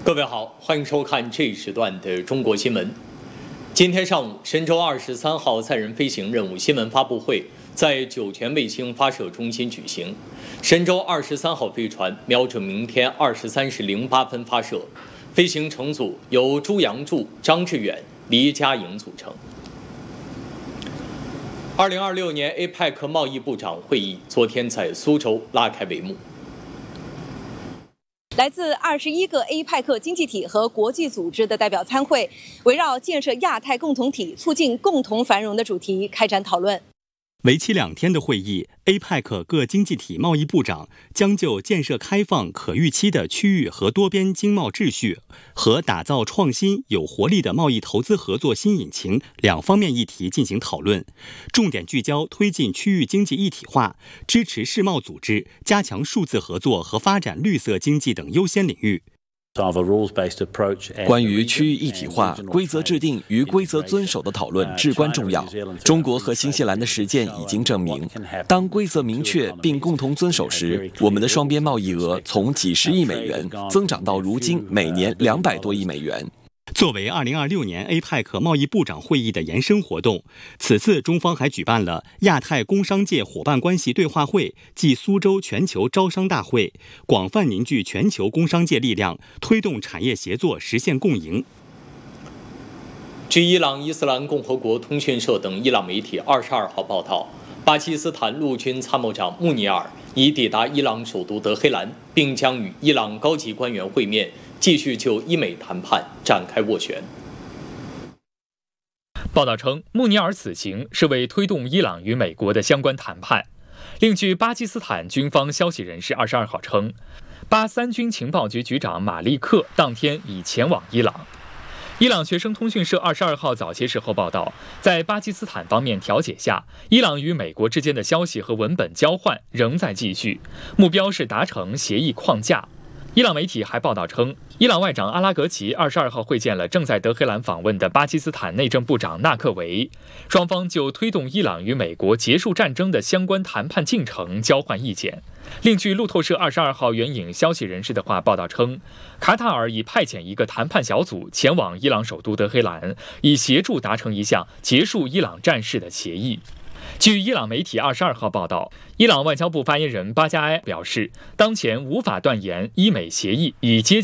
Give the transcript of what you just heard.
各位好，欢迎收看这一时段的中国新闻。今天上午，神舟23号载人飞行任务新闻发布会在酒泉卫星发射中心举行。神舟23号飞船瞄准明天23时08分发射，飞行乘组由朱杨柱、张志远、黎佳颖组成。2026年 APEC 贸易部长会议昨天在苏州拉开帷幕。 来自21个 APEC 经济体和国际组织的代表参会，围绕建设亚太共同体、促进共同繁荣的主题开展讨论。 为期2天的会议 ，APEC 各经济体贸易部长将就建设开放、可预期的区域和多边经贸秩序和打造创新、有活力的贸易投资合作新引擎2方面议题进行讨论，重点聚焦推进区域经济一体化、支持世贸组织、加强数字合作和发展绿色经济等优先领域。 关于区域一体化、规则制定与规则遵守的讨论至关重要。中国和新西兰的实践已经证明，当规则明确并共同遵守时，我们的双边贸易额从几十亿美元增长到如今每年200多亿美元。 作为2026年 APEC 贸易部长会议的延伸活动，此次中方还举办了亚太工商界伙伴关系对话会暨苏州全球招商大会，广泛凝聚全球工商界力量，推动产业协作实现共赢。 据伊朗伊斯兰共和国通讯社等伊朗媒体22号报道，巴基斯坦陆军参谋长穆尼尔已抵达伊朗首都德黑兰，并将与伊朗高级官员会面，继续就伊美谈判展开斡旋。 报道称，穆尼尔此行是为推动伊朗与美国的相关谈判。另据巴基斯坦军方消息人士22号称，巴三军情报局局长马利克当天已前往伊朗。伊朗学生通讯社22号早些时候报道，在巴基斯坦方面调解下，伊朗与美国之间的消息和文本交换仍在继续，目标是达成协议框架。伊朗媒体还报道称，伊朗外长阿拉格齐22号会见了正在德黑兰访问的巴基斯坦内政部长纳克维，双方就推动伊朗与美国结束战争的相关谈判进程交换意见。另据路透社22号援引消息人士的话报道称，卡塔尔已派遣一个谈判小组前往伊朗首都德黑兰，以协助达成一项结束伊朗战事的协议。据伊朗媒体22号报道，伊朗外交部发言人巴加埃表示，当前无法断言伊美协议已接近